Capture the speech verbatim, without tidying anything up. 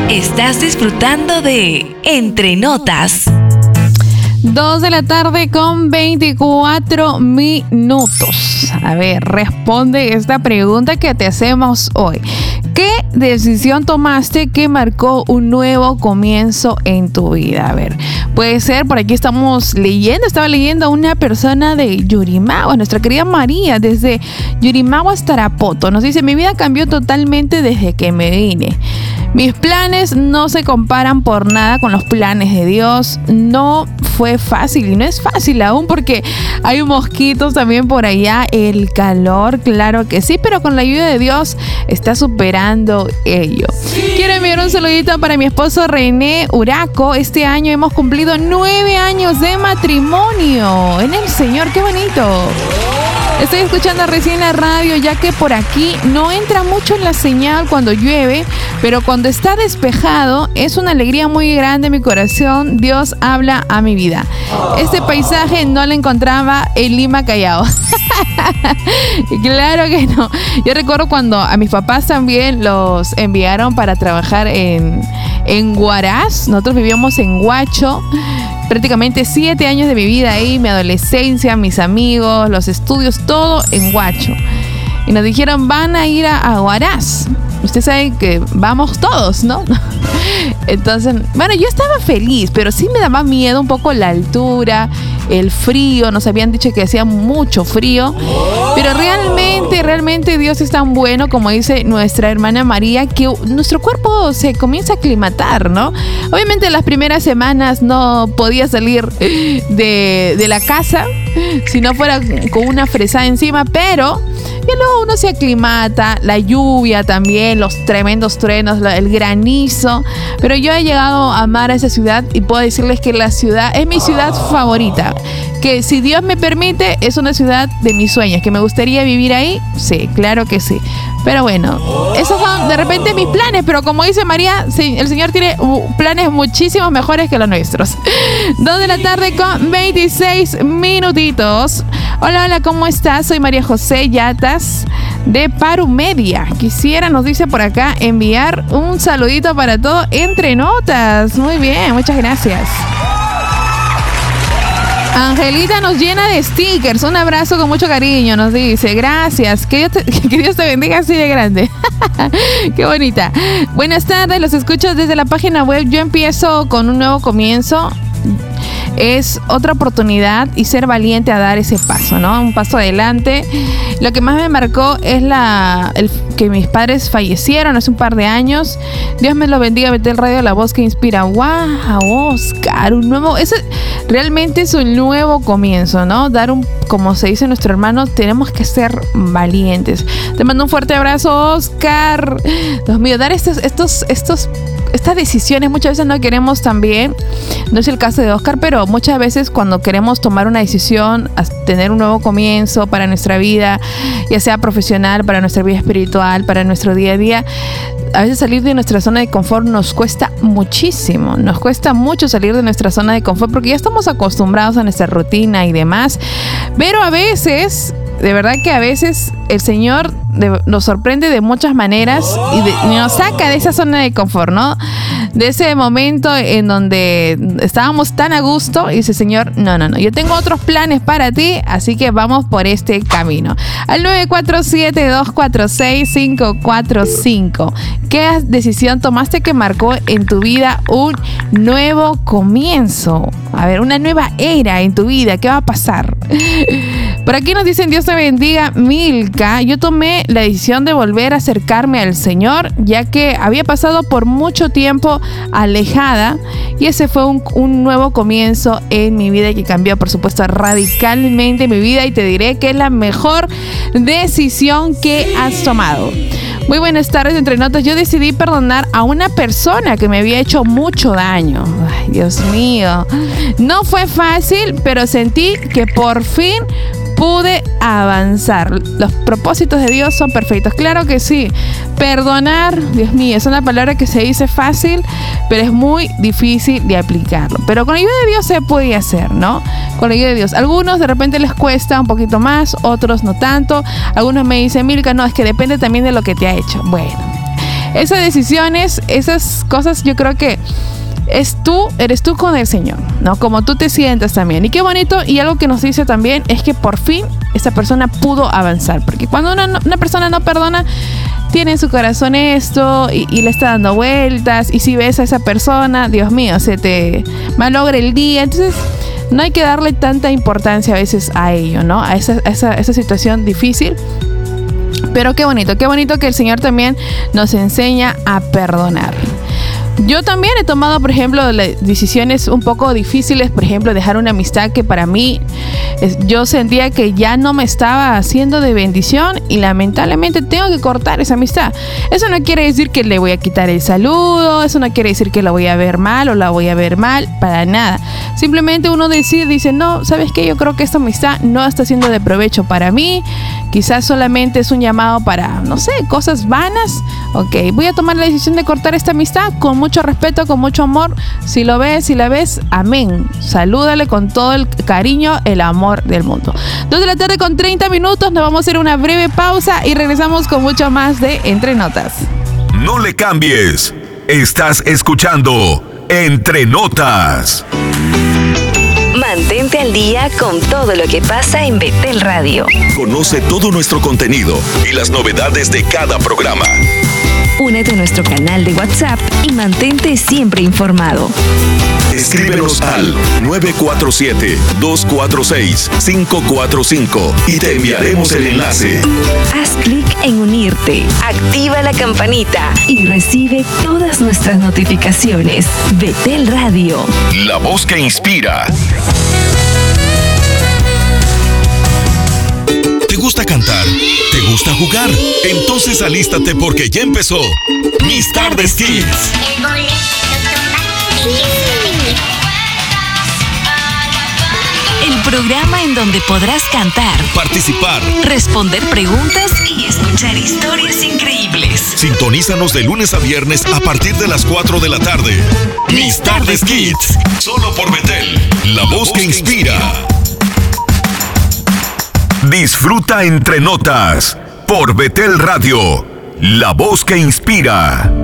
Estás disfrutando de Entre Notas. Dos de la tarde con veinticuatro minutos. A ver, responde esta pregunta que te hacemos hoy. ¿Qué decisión tomaste que marcó un nuevo comienzo en tu vida? A ver, puede ser, por aquí estamos leyendo, estaba leyendo a una persona de Yurimagua, nuestra querida María, desde Yurimagua hasta Tarapoto. Nos dice, mi vida cambió totalmente desde que me vine. Mis planes no se comparan por nada con los planes de Dios. No fue fácil y no es fácil aún porque hay mosquitos también por allá. El calor, claro que sí, pero con la ayuda de Dios está superando ello. Sí. Quiero enviar un saludito para mi esposo René Uraco. Este año hemos cumplido nueve años de matrimonio en el Señor. ¡Qué bonito! Estoy escuchando recién la radio ya que por aquí no entra mucho en la señal cuando llueve, pero cuando está despejado es una alegría muy grande en mi corazón. Dios habla a mi vida. Este paisaje no lo encontraba en Lima, Callao. Claro que no. Yo recuerdo cuando a mis papás también los enviaron para trabajar en, en Huaraz. Nosotros vivíamos en Huacho. Prácticamente siete años de mi vida ahí, mi adolescencia, mis amigos, los estudios, todo en Huacho. Y nos dijeron, van a ir a, a Huaraz. Usted sabe que vamos todos, ¿no? Entonces, bueno, yo estaba feliz, pero sí me daba miedo un poco la altura, el frío. Nos habían dicho que hacía mucho frío. Pero realmente, realmente Dios es tan bueno, como dice nuestra hermana María, que nuestro cuerpo se comienza a aclimatar, ¿no? Obviamente las primeras semanas no podía salir de, de la casa si no fuera con una fresada encima, pero ya luego uno se aclimata, la lluvia también, los tremendos truenos, el granizo. Pero yo he llegado a amar a esa ciudad y puedo decirles que la ciudad es mi ciudad favorita. Que si Dios me permite, es una ciudad de mis sueños. ¿Que me gustaría vivir ahí? Sí, claro que sí. Pero bueno, esos son de repente mis planes. Pero como dice María, sí, el Señor tiene planes muchísimo mejores que los nuestros. Dos de la tarde con veintiséis minutitos. Hola, hola, ¿cómo estás? Soy María José Yatas de Paru Media. Quisiera, nos dice por acá, enviar un saludito para todo Entre Notas. Muy bien, muchas gracias. Angelita nos llena de stickers. Un abrazo con mucho cariño, nos dice. Gracias. Que Dios te, que Dios te bendiga así de grande. Qué bonita. Buenas tardes, los escucho desde la página web. Yo empiezo con un nuevo comienzo. Es otra oportunidad y ser valiente a dar ese paso, ¿no? Un paso adelante. Lo que más me marcó es la el, que mis padres fallecieron hace un par de años. Dios me lo bendiga, Betel Radio, la voz que inspira. ¡Wow, Oscar! Un nuevo... Ese realmente es un nuevo comienzo, ¿no? Dar un... Como se dice nuestro hermano, tenemos que ser valientes. Te mando un fuerte abrazo, Oscar. Dios mío, dar estos... estos, estos estas decisiones muchas veces no queremos también, no es el caso de Oscar, pero muchas veces cuando queremos tomar una decisión, tener un nuevo comienzo para nuestra vida, ya sea profesional, para nuestra vida espiritual, para nuestro día a día, a veces salir de nuestra zona de confort nos cuesta muchísimo, nos cuesta mucho salir de nuestra zona de confort porque ya estamos acostumbrados a nuestra rutina y demás, pero a veces, de verdad que a veces el Señor de, nos sorprende de muchas maneras y, de, y nos saca de esa zona de confort, ¿no? De ese momento en donde estábamos tan a gusto y dice, Señor, no, no, no, yo tengo otros planes para ti, así que vamos por este camino. Al nueve cuatro siete, dos cuatro seis, cinco cuatro cinco. ¿Qué decisión tomaste que marcó en tu vida un nuevo comienzo? A ver, una nueva era en tu vida. ¿Qué va a pasar? Por aquí nos dicen, Dios te bendiga, Milka. Yo tomé la decisión de volver a acercarme al Señor, ya que había pasado por mucho tiempo alejada y ese fue un, un nuevo comienzo en mi vida que cambió, por supuesto, radicalmente mi vida y te diré que es la mejor decisión que has tomado. Muy buenas tardes, Entre Notas. Yo decidí perdonar a una persona que me había hecho mucho daño. Ay, Dios mío. No fue fácil, pero sentí que por fin pude avanzar. Los propósitos de Dios son perfectos. Claro que sí. Perdonar, Dios mío, es una palabra que se dice fácil, pero es muy difícil de aplicarlo. Pero con la ayuda de Dios se puede hacer, ¿no? Con la ayuda de Dios. Algunos de repente les cuesta un poquito más, otros no tanto. Algunos me dicen, Milka, no, es que depende también de lo que te ha hecho. Bueno, esas decisiones, esas cosas, yo creo que es tú, eres tú con el Señor, ¿no? Como tú te sientas también. Y qué bonito, y algo que nos dice también es que por fin esta persona pudo avanzar, porque cuando una, una persona no perdona, tiene en su corazón esto y, y le está dando vueltas, y si ves a esa persona, Dios mío, se te malogra el día. Entonces no hay que darle tanta importancia a veces a ello, ¿no? A esa, a esa, a esa situación difícil. Pero qué bonito, qué bonito que el Señor también nos enseña a perdonar. Yo también he tomado, por ejemplo, decisiones un poco difíciles, por ejemplo, dejar una amistad que para mí yo sentía que ya no me estaba haciendo de bendición y lamentablemente tengo que cortar esa amistad. Eso no quiere decir que le voy a quitar el saludo, eso no quiere decir que la voy a ver mal o la voy a ver mal, para nada. Simplemente uno decide, dice, no, ¿sabes qué? Yo creo que esta amistad no está siendo de provecho para mí, quizás solamente es un llamado para, no sé, cosas vanas. Ok, voy a tomar la decisión de cortar esta amistad con mucho respeto, con mucho amor. Si lo ves, si la ves, amén. Salúdale con todo el cariño, el amor del mundo. dos de la tarde con treinta minutos. Nos vamos a hacer una breve pausa y regresamos con mucho más de Entre Notas. No le cambies. Estás escuchando Entre Notas. Mantente al día con todo lo que pasa en Betel Radio. Conoce todo nuestro contenido y las novedades de cada programa. Únete a nuestro canal de WhatsApp y mantente siempre informado. Escríbenos al nueve cuatro siete, dos cuatro seis, cinco cuatro cinco y te enviaremos el enlace. Haz clic en unirte, activa la campanita y recibe todas nuestras notificaciones. Betel Radio. La voz que inspira. ¿Te gusta cantar? ¿Te gusta jugar? Entonces alístate porque ya empezó Mis Tardes Kids. El programa en donde podrás cantar, participar, responder preguntas y escuchar historias increíbles. Sintonízanos de lunes a viernes a partir de las cuatro de la tarde. Mis Tardes Kids, solo por Betel, la voz que inspira. Disfruta Entre Notas por Betel Radio, la voz que inspira.